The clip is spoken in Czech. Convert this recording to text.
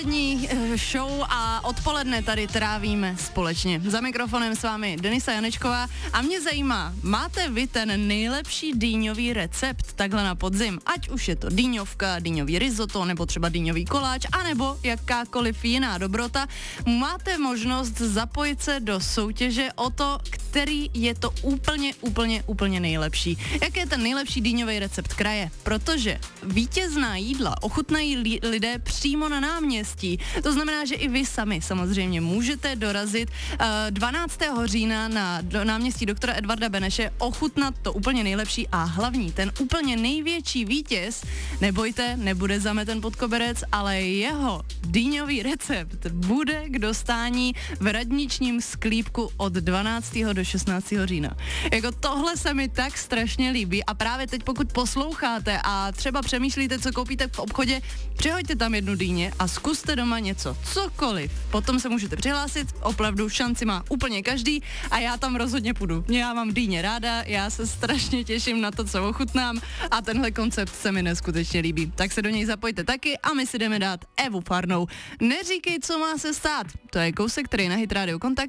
Show a odpoledne tady trávíme společně. Za mikrofonem s vámi Denisa Janečková a mě zajímá, máte vy ten nejlepší dýňový recept takhle na podzim? Ať už je to dýňovka, dýňový risotto nebo třeba dýňový koláč, anebo jakákoliv jiná dobrota. Máte možnost zapojit se do soutěže o to, který je to úplně nejlepší. Jaký je ten nejlepší dýňový recept kraje? Protože vítězná jídla ochutnají lidé přímo na náměstí. To znamená, že i vy sami samozřejmě můžete dorazit 12. října na náměstí doktora Edvarda Beneše, ochutnat to úplně nejlepší a hlavní, ten úplně největší vítěz, nebojte, nebude zameten pod koberec, ale jeho dýňový recept bude k dostání v radničním sklípku od 12. do 16. října. Jako tohle se mi tak strašně líbí a právě teď, pokud posloucháte a třeba přemýšlíte, co koupíte v obchodě, přihoďte tam jednu dýně a zkuste doma něco, cokoliv. Potom se můžete přihlásit, opravdu šanci má úplně každý a já tam rozhodně půjdu. Já mám dýně ráda, já se strašně těším na to, co ochutnám a tenhle koncept se mi neskutečně líbí. Tak se do něj zapojte taky a my si jdeme dát Evu Farnou. Neříkej, co má se stát. To je kousek, který na Hit Radio Kontakt